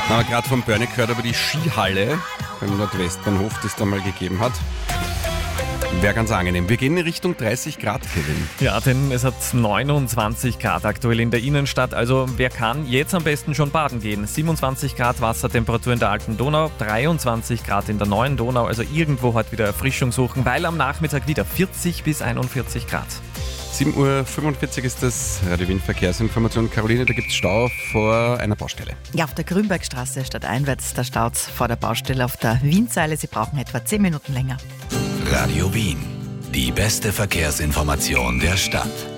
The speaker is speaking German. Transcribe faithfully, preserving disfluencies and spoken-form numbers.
Aber gerade vom Bernie gehört über die Skihalle beim Nordwestbahnhof, die es da mal gegeben hat. Wäre ganz angenehm. Wir gehen in Richtung dreißig Grad, Kevin. Ja, denn es hat neunundzwanzig Grad aktuell in der Innenstadt. Also wer kann, jetzt am besten schon baden gehen. siebenundzwanzig Grad Wassertemperatur in der Alten Donau, dreiundzwanzig Grad in der Neuen Donau. Also irgendwo halt wieder Erfrischung suchen, weil am Nachmittag wieder vierzig bis einundvierzig Grad. sieben Uhr fünfundvierzig ist das Radio Wien Verkehrsinformation. Caroline, da gibt es Stau vor einer Baustelle. Ja, auf der Grünbergstraße stadteinwärts, da staut es vor der Baustelle auf der Wienseile. Sie brauchen etwa zehn Minuten länger. Radio Wien, die beste Verkehrsinformation der Stadt.